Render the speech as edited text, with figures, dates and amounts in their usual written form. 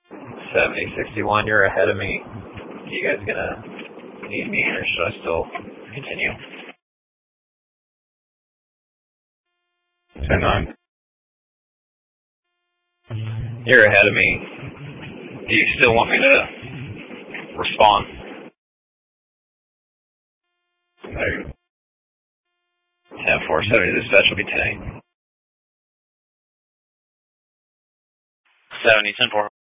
7061, you're ahead of me. You guys gonna need me, or should I still continue? 10-9. You're ahead of me. Do you still want me to respond? 10-4, 70, dispatch will be 10-8. 70, 10-4.